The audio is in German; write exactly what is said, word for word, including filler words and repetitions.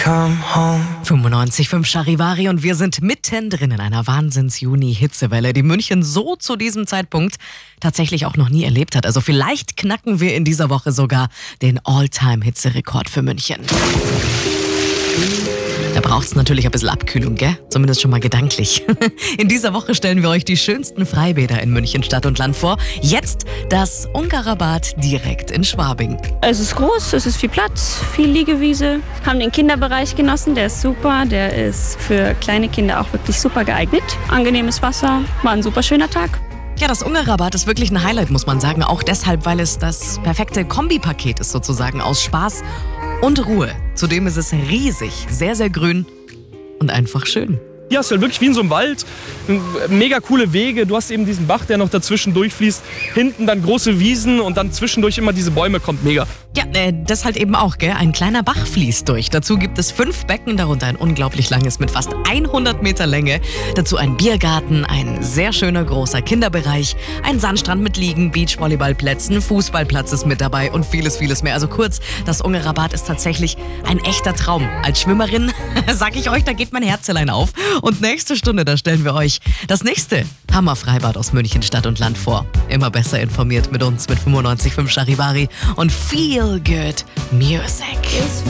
Come home. fünfundneunzig Komma fünf Charivari und wir sind mittendrin in einer Wahnsinns-Juni-Hitzewelle, die München so zu diesem Zeitpunkt tatsächlich auch noch nie erlebt hat. Also vielleicht knacken wir in dieser Woche sogar den All-Time-Hitzerekord für München. Da braucht es natürlich ein bisschen Abkühlung, gell? Zumindest schon mal gedanklich. In dieser Woche stellen wir euch die schönsten Freibäder in München Stadt und Land vor. Jetzt das Ungarabad direkt in Schwabing. Es ist groß, es ist viel Platz, viel Liegewiese. Haben den Kinderbereich genossen, der ist super. Der ist für kleine Kinder auch wirklich super geeignet. Angenehmes Wasser, war ein super schöner Tag. Ja, das Ungarabad ist wirklich ein Highlight, muss man sagen. Auch deshalb, weil es das perfekte Kombipaket ist sozusagen aus Spaß und Ruhe. Zudem ist es riesig, sehr, sehr grün und einfach schön. Ja, es ist halt wirklich wie in so einem Wald. Mega coole Wege. Du hast eben diesen Bach, der noch dazwischen durchfließt. Hinten dann große Wiesen und dann zwischendurch immer diese Bäume. Kommt mega. Ja, äh, das halt eben auch, gell? Ein kleiner Bach fließt durch. Dazu gibt es fünf Becken, darunter ein unglaublich langes mit fast hundert Meter Länge. Dazu ein Biergarten, ein sehr schöner großer Kinderbereich, ein Sandstrand mit Liegen, Beachvolleyballplätzen, Fußballplatz ist mit dabei und vieles, vieles mehr. Also kurz, das Ungarabad ist tatsächlich ein echter Traum. Als Schwimmerin sag ich euch, da geht mein Herzelein auf. Und nächste Stunde, da stellen wir euch das nächste Hammerfreibad aus München Stadt und Land vor. Immer besser informiert mit uns, mit fünfundneunzig Komma fünf Charivari und Feel Good Music.